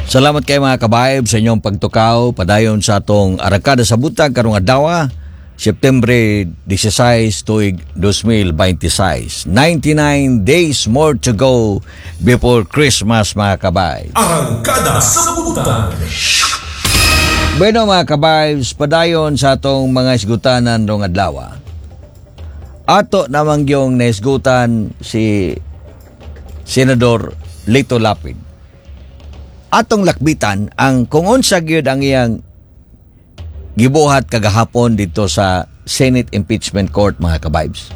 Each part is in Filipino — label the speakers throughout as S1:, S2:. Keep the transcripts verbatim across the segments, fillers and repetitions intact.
S1: Salamat kay mga kabaib sa inyong pagtukaw padayon sa atong Arakada sa Butag karong adlaw, September disisays tuig twenty twenty-six. ninety-nine days more to go before Christmas mga kabaib.
S2: Arangkada sa Butag.
S1: Bueno mga kabaibs, padayon sa atong mga isgutanan rong adlaw. Ato namang yung naisgutan si Senador Lito Lapid. Atong lakbitan ang kung unsa gyud ang iyang gibuhat kagahapon dito sa Senate Impeachment Court mga kabaibs.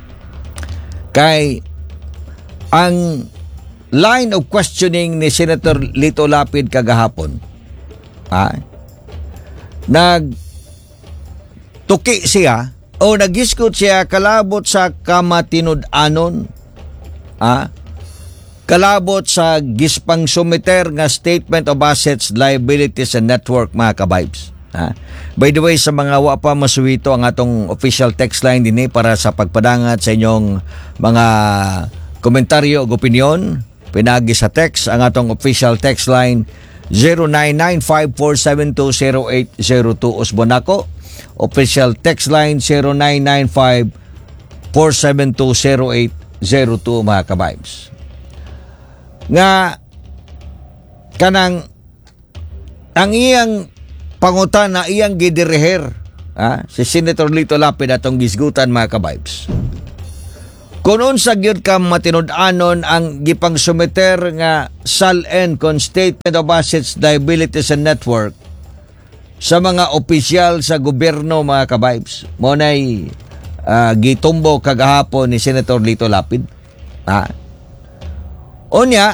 S1: Kay ang line of questioning ni Senator Lito Lapid kagahapon, ha, nag tuki siya o nagiskot siya kalabot sa kamatinud-anon, ha, kalabot sa gispang sumiter nga Statement of Assets, Liabilities and Network mga kabibes. Ha? By the way, sa mga wa pa masuwito ang atong official text line din eh, para sa pagpadangat sa inyong mga komentaryo o opinion, pinagi sa text ang atong official text line zero nine nine five four seven two zero eight zero two usbon ako. Official text line zero nine nine five four seven two zero eight zero two mga kabibes. Nga kanang ang iyang pangutana iyang gidireher, ha, si Senator Lito Lapid atong gisgutan mga kabibes. Kung unsa gyud ka matinud-anon ang gipang sumiter nga S A L N kon Statement of Assets, Liabilities and Network sa mga opisyal sa gobyerno mga kabibes, mo nay uh, gitumbo kagahapon ni Senator Lito Lapid, ha. Unya,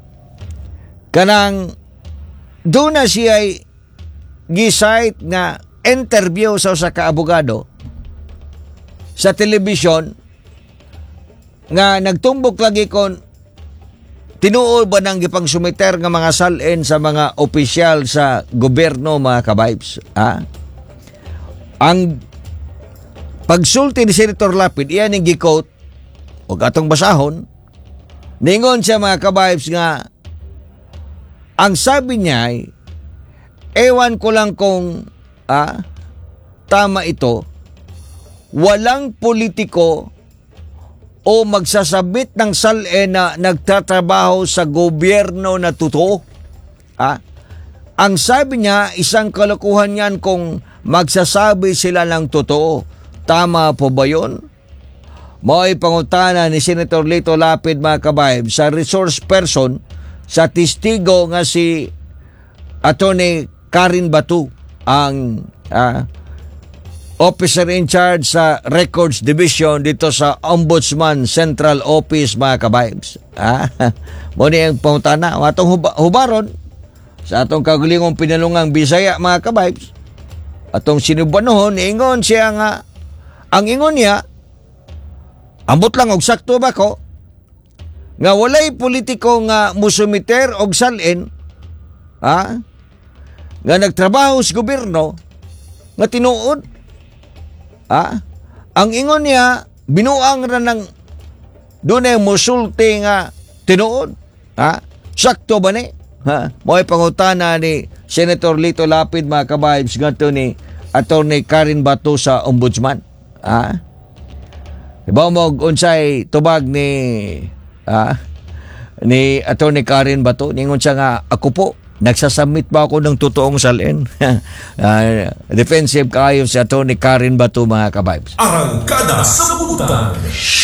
S1: kanang doon na siya ay gisite nga interview sa usa ka abogado sa telebisyon nga nagtumbok lagi kon tinuod ba nang gipang sumiter nga mga S A L N sa mga opisyal sa gobyerno mga kabibes, ha? Ang pagsulti ni Senator Lapid iyan ning gi-quote og atong basahon. Ningon siya mga kabibes nga ang sabi niya ay ewan ko lang kung ah, tama ito, walang politiko o magsasabit ng S A L N na nagtatrabaho sa gobyerno na totoo. Ah, ang sabi niya, isang kalokohan yan kung magsasabi sila ng totoo. Tama po ba yun? May pangutana ni Senator Lito Lapid mga kabaib sa resource person sa testigo nga si Attorney Karen Batu, ang uh, officer in charge sa Records Division dito sa Ombudsman Central Office mga kabaibs. Ah, muna yung pangutana. Atong hub- hubaron sa atong kagulingong pinalungang Bisaya mga kabaibs. Atong sinubanuhon, ingon siya nga, ang ingon niya, ambot lang og sakto ba ko nga walay politiko nga musumiter og S A L N, ha, nga nagtrabaho sa gobyerno nga tinuod, ha. Ang ingon niya binuang ra ng dunay musulti nga tinuod, ha. Sakto ba ni, ha? Mo'y pangutana ni Senator Lito Lapid mga kabibes ngadto ni Attorney Karen Batu sa Ombudsman, ha. Ibaw mo unsay tubag ni ah, ni Attorney Karen Batu, ningon siya nga ako po nagsasubmit ba ako ng totoong S A L N. uh, defensive kayo si Attorney Karen Batu mga kabibes.
S2: Arangkada sa Butag.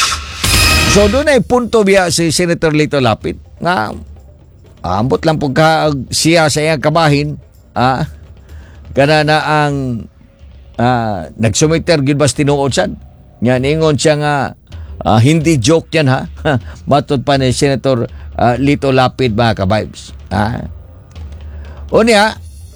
S1: So doon ay punto biya si Senator Lito Lapid nga ambot lang po ka siya sa iyang kabahin, ah, kana na ang ah, nagsumiter gyud bas tinuod sad. Yan, ingon siya nga, uh, hindi joke yan ha. Matod pa ni Senator uh, Lito Lapid mga kabibes. Ha? Unya,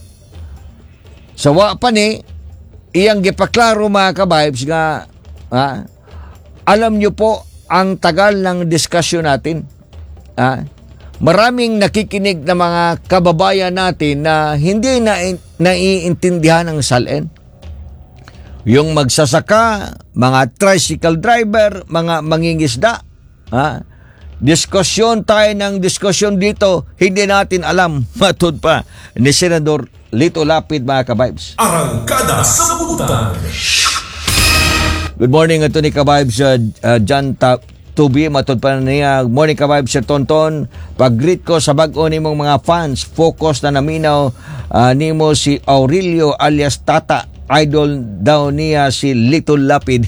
S1: sawa pa ni, iyang gipaklaro mga kabibes nga, ha? Alam nyo po, ang tagal ng diskusyon natin. Ha? Maraming nakikinig na mga kababayan natin na hindi na naiintindihan ng S A L N. Yung magsasaka, mga tricycle driver, mga mangingisda, ha? diskusyon tayo ng diskusyon dito, hindi natin alam. Matud pa ni Senador Lito Lapid, mga ka-vibes.
S2: Arangkada sa Sabutan.
S1: Good morning, ito ni ka-vibes, uh, uh, John Ta- Tubi, matud pa niya. Morning ka-vibes, Sir Tonton. Pag-greet ko sa bag-o ni mong mga fans, focus na naminaw uh, nimo si Aurelio alias Tata. Idol daw niya si Little Lapid.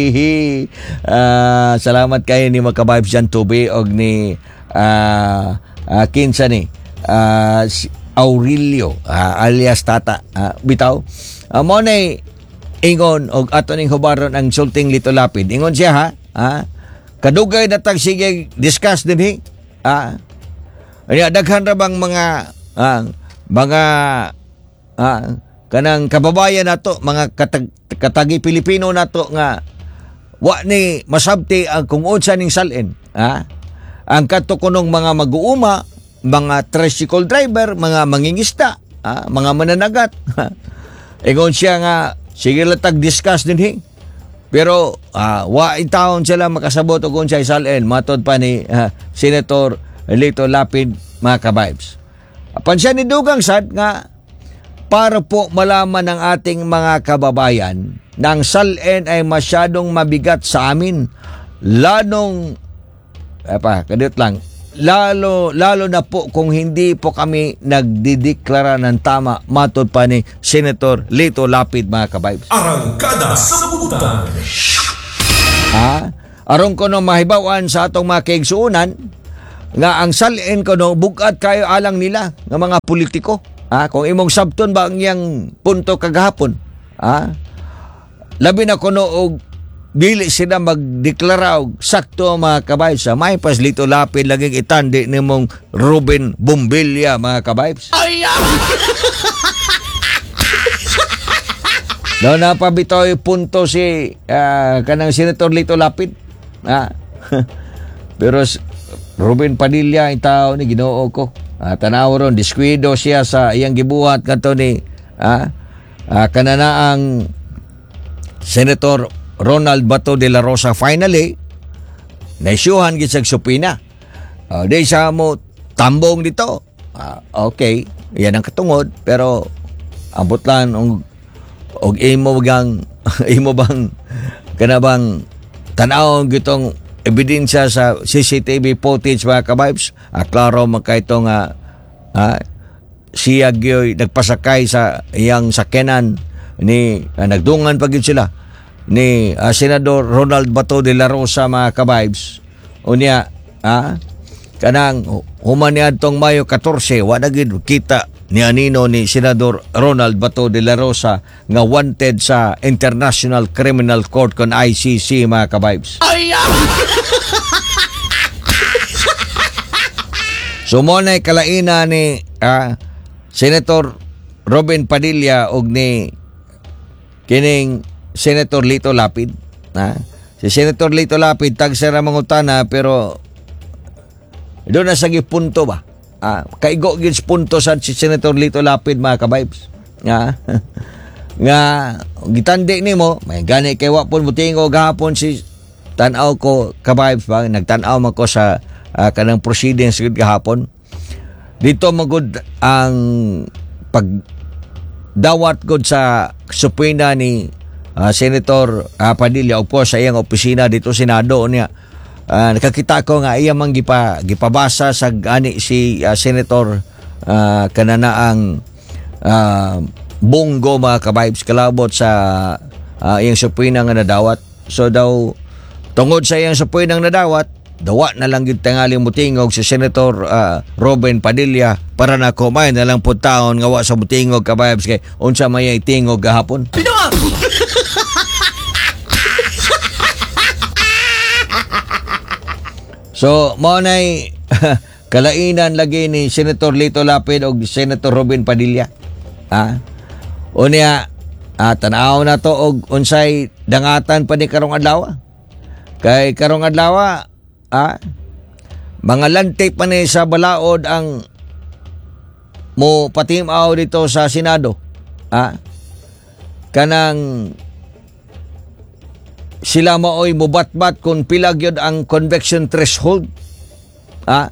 S1: uh, salamat kayo ni mga ka-vibes, John Tubi, og ni uh, uh, kinsa ni uh, si Aurelio uh, alias Tata. Uh, bitaw. Uh, mo na ingon og ato ning hubaron ang sulting Lito Lapid. Ingon siya ha. Ha? Kadugay na tag sige discuss dinhi. Ha? Ay daghan ra bang mga ah, mga ah, kanang kababayan nato, mga katag, katagi Pilipino nato nga wa ni masabti ang kung unsa ning salin. Ha? Ang kadto kunong mga mag-uuma, mga tricycle driver, mga mangingista, ah, mga mananagat. Ingon siya nga, sige lang tag-discuss din eh. Pero, ah, wa in taon sila makasabot o kung siya isalin, matod pa ni ah, Senator Lito Lapid, mga ka-vibes. Pansya ni Dugang Sad nga, para po malaman ng ating mga kababayan na ang salin ay masyadong mabigat sa amin. Lalong, apa, kadit lang, Lalo, lalo na po kung hindi po kami nagdideklara ng tama, matod pa ni Senator Lito Lapid, mga ka-vibes.
S2: Arangkada sa Sabutan.
S1: Ha? Aron ko no mahibawan sa atong mga kaigsuunan nga ang salin ko no bugat kayo alang nila nga mga politiko. Ha? Kung imong sabton ba ang iyang punto kagahapon. Ha? Labi na ko no og dili sila magdeklara og sakto, mga ka-vibes. May pas Lito Lapid laging itandi nimong Ruben Bombilya, mga ka-vibes. Daw na pabitaw yung punto si uh, kanang Senator Lito Lapid. Ah. Pero Ruben Padilla ang tao ni Ginoo ko. Ah, tanaw ron, diskwido siya sa iyang gibuhat kanto ni ah, ah, kananaang Senator Ronald Bato de la Rosa. Finally, naisyuhan gisag supina. Uh, di siya mo tambong dito. Uh, okay, yan ang katungod. Pero, ambot lang, og, og imo bang, imo bang, kanabang, tanawang gitong ebidensya sa C C T V footage, mga ka-vibes. Uh, klaro magkaito nga, uh, siya gyoy nagpasakay sa iyang sakyanan ni, uh, nagdungan pag yun sila ni uh, Senador Ronald Bato de la Rosa, mga ka-vibes. Unya, ha? Kanang human niadtong Mayo fourteen, wala gid kita ni anino ni Senador Ronald Bato de la Rosa nga wanted sa International Criminal Court kon I C C, mga ka-vibes. So mo na kalaina ni uh, Senator Ruben Padilla og ni kining Senator Lito Lapid. Ha? Si Senator Lito Lapid tagsara mangutana, pero doon na sa punto ba? Ah, kaigo gid punto sa si Senator Lito Lapid, mga ka-vibes. Ha? Nga gitandi nimo, may gani kay wa pon mutingo gahapon si tan-aw ko, ka-vibes ba, nagtan-aw man ko sa uh, kanang proceedings gahapon. Dito magud ang pag dawat gud sa supina ni Uh, Senator uh, Padilla, of course, sa iyang opisina dito Senado niya. Uh, nakakita ko nga iya man gipa gipabasa sa ani si uh, Senator uh, kananaang uh, Bongo, mga ka-vibes, kalabot sa uh, iyang supina nga nadawat. So daw tungod sa iyang supina nga nadawat, dawa na lang gid tingali mutingog si Senator uh, Ruben Padilla para na kumay na lang pud taon nga wa sa mutingog, ka-vibes, kay unsa may itingog gahapon. So, mo na'y kalainan lagi ni Senator Lito Lapid o Senator Ruben Padilla. Ha? Unya, ah, tanaw na to og unsay dangatan pa ni karong adlaw. Kay karong adlaw, ah, mga lante pa ni sa balaod ang mo patimaw dito sa Senado. Ah, kanang sila maoy mubatbat kung pila gyud ang conviction threshold Ah,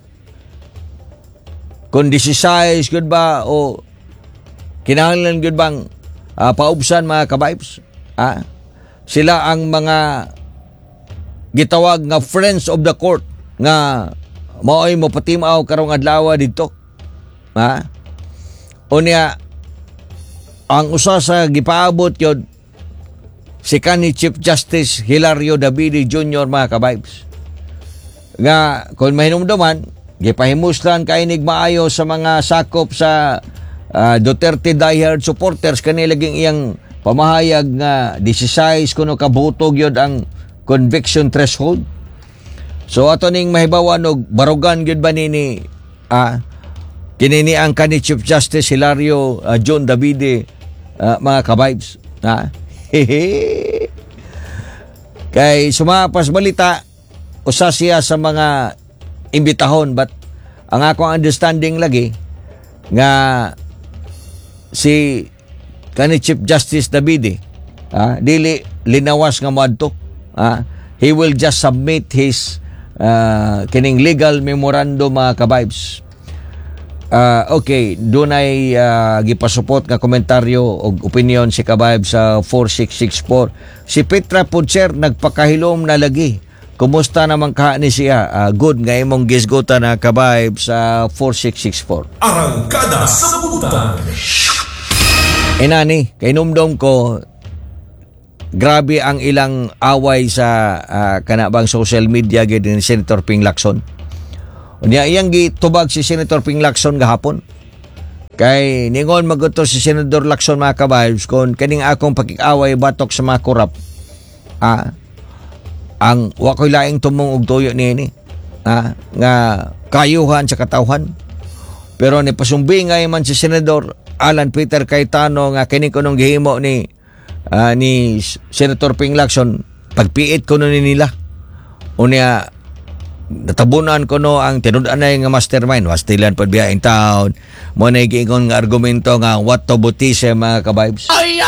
S1: kung disisize good ba o kinahanglan good bang uh, paubsan mga kabibes? Ah, sila ang mga gitawag nga friends of the court nga mao'y mo patimaw karong adlaw dito. Ha? Unya ang usa sa gipaabot yun si kanhi Chief Justice Hilario Davide Junior mga kabibes. Nga kung mahinumduman gipahimuslan kainig maayo sa mga sakop sa uh, Duterte diehard supporters kanila laging iyang pamahayag nga disisize kuno kabutog yun ang conviction threshold. So ato ning mahibawan og barugan gyud ba nini ah kinini ang kanhi Chief Justice Hilario uh, John Davide uh, mga kabibes. Ha? Kay sumapas balita usa siya sa mga imbitahon, but ang akong understanding lagi nga si kanhi Chief Justice Davide ah, dili linawas nga moadto. Ah, he will just submit his uh, kining legal memorandum mga kabibes. Uh, okay, dunay uh, gipasupot nga komentaryo o opinion si kabibes sa four six six four. Si Petra Putser nagpakahilom na lagi. Kumusta naman ka ni siya? Uh, good nga imong gisgutan na kabibes sa four six six four.
S2: Arangkada sa Sabutan.
S1: Inani, kay numdom ko grabe ang ilang away sa uh, kanabang social media gid ni Senator Ping Lacson. Unya iyang gitubag si Senator Ping Lacson gahapon. Kay ningon maguto si Senador Lacson mga kabibes kon kaning akong pakikaway batok sa mga korap. Ah, ang wa ko'y laing tumong og tuyo niini. Ah, nga kayuhan sa katawhan. Pero ni pasumbingay man si Senador Alan Peter Cayetano nga kini kunong gihimo ni uh, ni Senator Ping Lacson pagpiit kuno ni nila. Unya natabunan ko no ang tinud-anay nga mastermind wastilan pud biya in town mo na giingon nga argumento nga what to butise mga kabibes.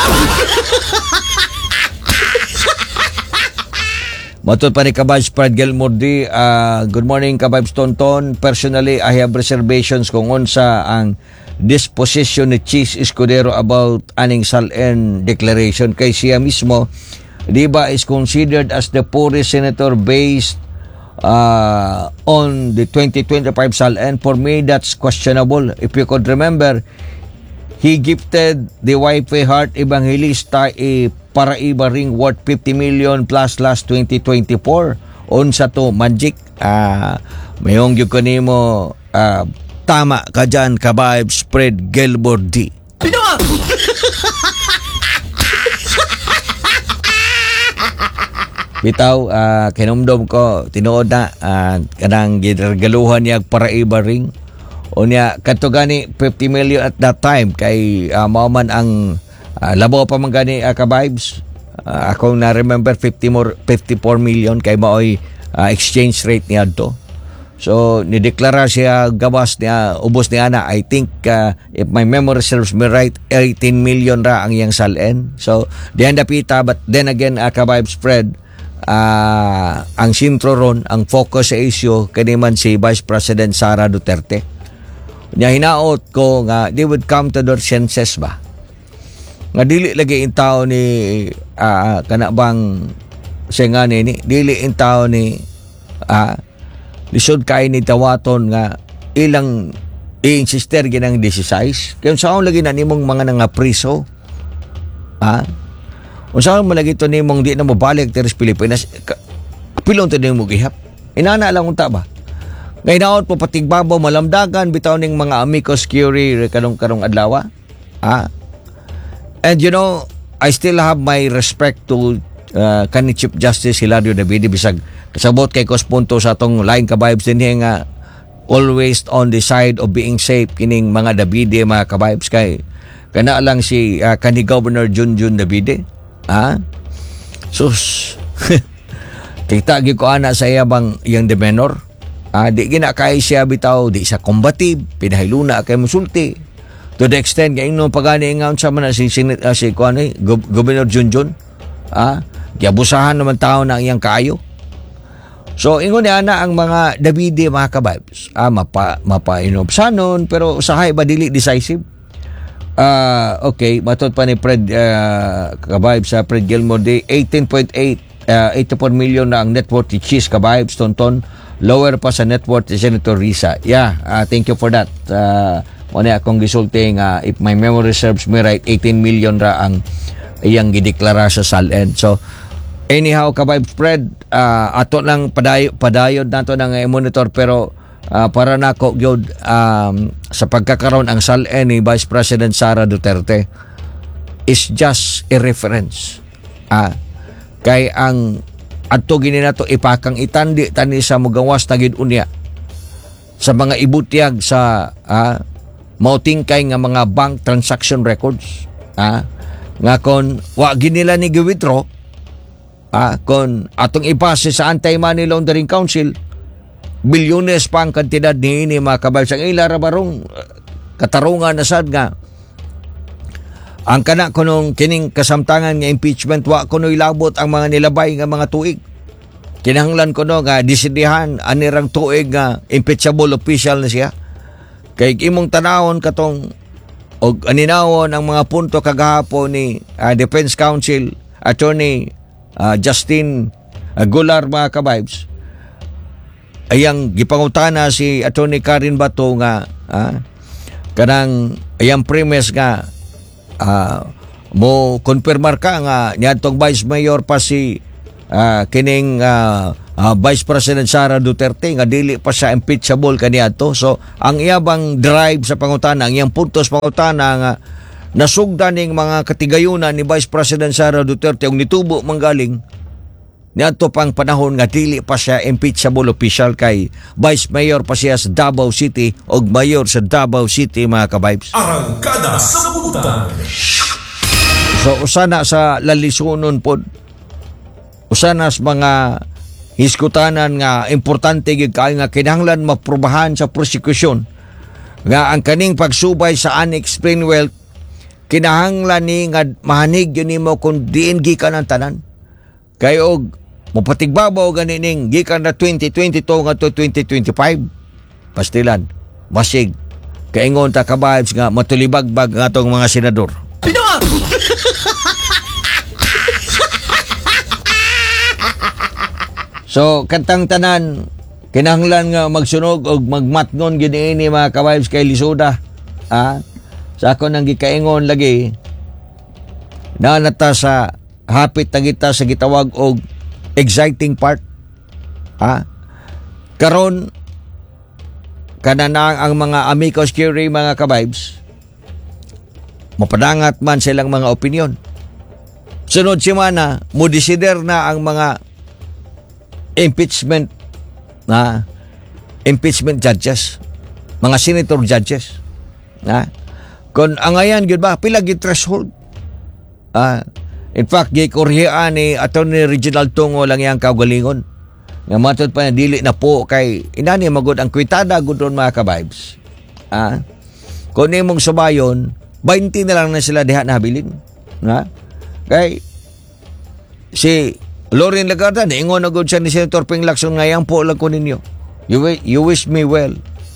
S1: Matod pa ni kabibes Fred Gelmordi, uh, good morning kabibes Tonton. Personally I have reservations kung unsa ang disposition ni Cheese Escudero about aning Salen declaration kay siya mismo di ba is considered as the poorest senator based uh, on the twenty twenty-five Salen. For me, that's questionable. If you could remember, he gifted the Wi-Fi Heart Evangelista a Paraiba ring worth fifty million plus last twenty twenty-four. Unsa to magic? Uh, mayong yung kanimo uh, tama ka dyan, kabaib spread Gelbordi. Bitaw, uh, kinumdom ko, tinuod na, uh, kanang gidargaluhan niya Paraiba ring. O niya, kato gani fifty million at that time, kay uh, mauman ang uh, labo pa man gani uh, kabibes. Uh, akong na-remember fifty more, fifty-four million kay maoy uh, exchange rate niya to. So, nideklara siya gawas niya, ubos niya na, I think, uh, if my memory serves me right, eighteen million ra ang iyang salen. So, diyan dapita, but then again, uh, kabaib spread, uh, ang sintro ron, ang focus sa issue, kaniman si Vice President Sara Duterte. Nya hinaot ko nga, they would come to their senses ba? Nga dili lagi in tao ni, uh, kanabang, siya nga ni, dili in tao ni, ah, uh, lisod kay ni tawaton nga ilang i-insister ginang disisize. Kaya saan lagi na nimong mga nga priso? Ha? Kung saan mo lagi ito nimong di na mabalik teres Pilipinas, pilon ito nimong gihap. Inana lang unta ba? Ngayon naon po patigbabaw malamdagan bitaw ning mga amicus curiae karong-karong adlaw. Ha? And you know, I still have my respect to uh, kanhi Chief Justice Hilario Davide bisag kasabot kay kospunto sa atong line kabibes din nga always on the side of being safe kining mga Davide mga kabibes kay kana lang si uh, kanhi Governor Junjun Davide. Ha? Sus. Kita gi ko ana sa iya bang iyang demeanor. Ah, di gina kay siya bitaw di sa combative, pinahiluna kay musulti. To the extent kay ingnon pagani ingon sa man si Senate uh, si kuan ni Governor Junjun. Ah, giabusahan naman tao na iyang kaayo. So ingon niya na ang mga Davide mga kabibes, ah mapa mapainobsanon pero usahay ba dili decisive. Ah okay, matod pa ni Fred uh, kabibes sa Fred Gilmore di eighteen point eight uh, eighty-four million na ang net worth ni Cheese kabibes tonton, lower pa sa net worth ni Senator Risa. Yeah, uh, thank you for that. Uh, Muna akong gisulting uh, if my memory serves me right, eighteen million ra ang iyang gideklara sa S A L N. So anyhow kabibes Fred, uh, ato lang padayo, padayod nato ng monitor pero uh, para nako gyud um, sa pagkakaroon ang S A L N ni Vice President Sara Duterte is just a reference. Ah, kay ang adto gini nato ipakang itandi tani sa mugawas na gid unya sa mga ibutyag sa ah, mautingkay nga mga bank transaction records. Ah, nga kon wa gid nila ni gi-withdraw, ah, kon atong ipase sa Anti-Money Laundering Council, bilyones pa ang kantidad ni ini mga kabal sang ila ra barong katarungan na sad nga ang kana kunong kining kasamtangan nga impeachment wa kuno ilabot ang mga nilabay nga mga tuig. Kinahanglan kuno nga disidihan anirang tuig nga impeachable official na siya. Kay imong tanawon katong og aninawon ang mga punto kagahapon ni uh, Defense Counsel Attorney uh, Justin uh, Golar mga kabibes, ayang gipangutana si Attorney Karen Bato nga uh, kanang ayang premise nga uh, mo konfirmar ka nga niadtong Vice Mayor pa si uh, kining uh, Uh, Vice President Sara Duterte nga dili pa siya impeachable kaniadto. So ang iyabang drive sa pangutana, ang iyang puntos pangutana nga nasugdan ning mga katigayunan ni Vice President Sara Duterte ang nitubo manggaling niadto pang panahon nga dili pa siya impeachable official kay Vice Mayor pa siya sa Davao City og Mayor sa Davao City mga kabibes.
S2: Arangkada sa Butan.
S1: So usana sa lalisunon pod, usana sa mga hiskutanan nga importante gyud kay nga kinahanglan maprobahan sa prosecution nga ang kaning pagsubay sa unexplained wealth kinahanglan ni nga mahanig yun nimo kung diin gikan ang tanan. Kay og mopatigbabaw ganining gikan na twenty twenty-two nga to twenty twenty-five pastilan masig kaingon ta ka vibes nga matulibagbag nga tong mga senador. So kantang tanan kinahanglan nga magsunog og magmatngon gid ini mga ka-vibes kay Lisoda. Ah, sa ako nang gikaingon lagi na nata sa hapit na kita sa gitawag og exciting part. Ah, karon kanana ang mga amicus curiae mga ka-vibes mapadangat man silang mga opinion. Sunod semana mo desider na ang mga impeachment na impeachment judges, mga senator judges. Na kon ang ayan gyud ba pila gyud threshold. Ah, in fact gikorhian ni Attorney Reginald Tungo lang yang kaugalingon. Nga matod pa na dili na po kay inani magud ang kwitada gud ron mga ka-vibes. Ah, kun imong subayon twenty na lang na sila diha nabilin. Na kay si Lorin Legarda, niingon na good siya ni Senator Ping Lacson, ngayang po lang ko ninyo. You, you wish me well.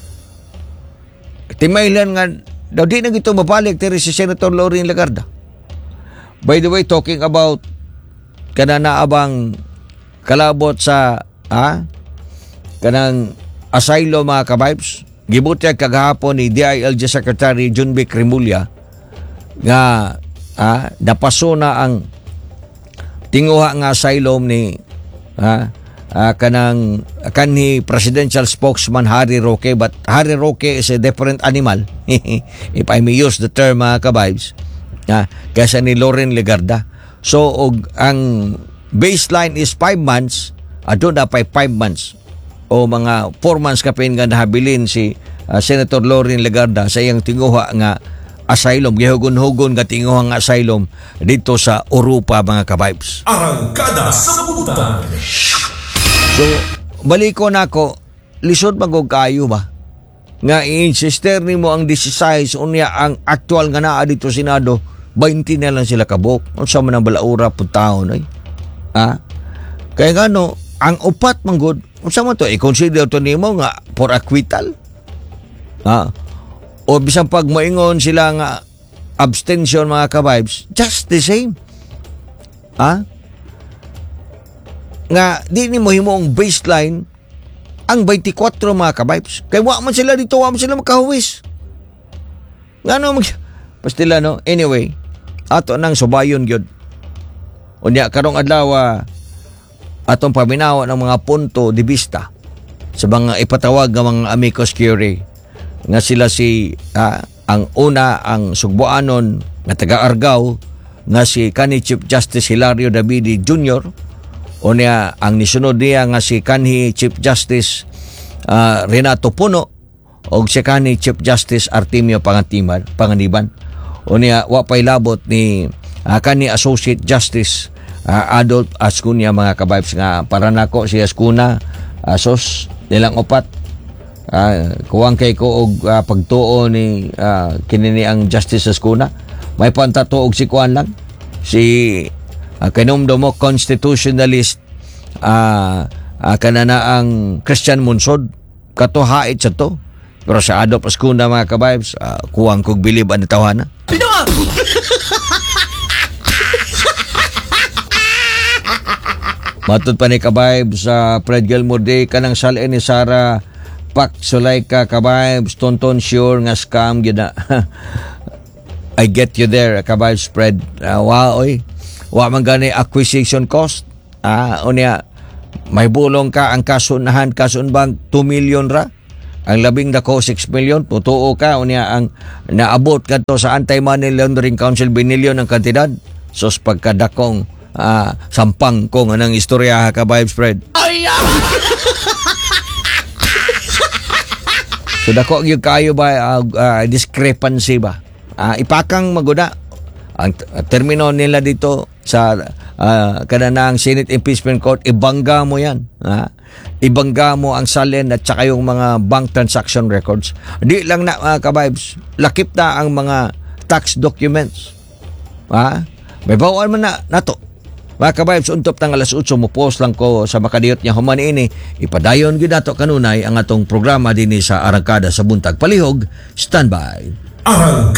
S1: Timaylan nga, daw di na ito mabalik tiri si Senator Lorin Legarda. By the way, talking about kanana abang kalabot sa ah, kanang asylum mga ka-vibes, gibutya kagahapon ni D I L G Secretary Junvic Remulla nga ah, napaso na ang tinguha nga asylum ni ha, uh, kanang kanhi presidential spokesman Harry Roque, but Harry Roque is a different animal if I may use the term mga ka-vibes ha, kaysa ni Lorin Legarda. So og ang baseline is five months, adto na pa five months o mga four months kapin nga nahabilin si uh, Senator Lorin Legarda sa iyang tinguha nga asylum, gihugon-hugon nga tinguhang asylum dito sa Europa mga ka-vibes.
S2: Arangkada sa Butan.
S1: So, baliko na ako, lisod magog kayo ba? Nga i-insister ni mo ang sixteen unya ang actual nga naa dito Senado, twenty na lang sila kabok. Ano sa man ang balaura po taon ay? Ha? Kaya nga no, ang upat manggod, unsa man to, i-consider to nimo nga for acquittal. Ha? O bisan pag moingon sila nga abstention mga ka-vibes, just the same. Ha? Nga di ni mo himong baseline ang twenty-four mga ka-vibes. Kaya wa man sila dito, wa man sila makahuwis. Ngano mag pastila no? Anyway, ato nang subayon gyud. Unya karong adlaw ah, atong paminaw ng mga punto de vista sa mga ipatawag ng mga amicus curiae nga sila si ah, ang una ang sugboanon nga taga-Argao nga si kanhi Chief Justice Hilario Davide Junior o niya ang nisunod niya nga si kanhi Chief Justice ah, Renato Puno o si kanhi Chief Justice Artemio Panganiban Panganiban o niya wa pay labot ni ah, kanhi Associate Justice ah, Adolf Ascunia mga ka-vibes nga para nako si Ascuna asos nilang upat. Uh, kuwang kay ko og uh, pagtuo ni uh, kinini ang Justice Ascuna. May pantatuog si kuan lang si uh, kanumdo mo constitutionalist uh, uh, kanana ang Christian Munsod katuhait sa to. Pero sa Adolf Ascuna mga ka-vibes uh, kuwang kog bilib ang tawana. Matod pa ni ka-vibes sa uh, Fred Gilmore Day kanang salin ni Sara Pak Sulayka ka-vibes tonton sure nga scam gyud na. I get you there ka-vibes spread. Uh, wow oy. Wa man gani acquisition cost. Ah unya may bulong ka ang kasunahan kasun bang two million ra. Ang labing dako six million tutuo ka unya ang naabot kadto sa Anti-Money Laundering Council binilyon ang kantidad. Sos pagkadakong ah, sampang ko nga nang istorya ka-vibes spread. Ay! So dako gyud kayo ba uh, uh, discrepancy ba? Uh, ipakang maguna ang uh, termino nila dito sa uh, kananang Senate Impeachment Court, ibangga mo yan. Ha? Ibangga mo ang salin at saka yung mga bank transaction records. Di lang na uh, ka-vibes, lakip na ang mga tax documents. Ha? May bawal man na nato. Mga ka-vibes, untop ng alas eight mo post lang ko sa makadiyot niya human ini. Ipadayon gyud nato kanunay ang atong programa dinhi sa Arangkada sa Buntag Palihog. Standby.
S2: Arangkada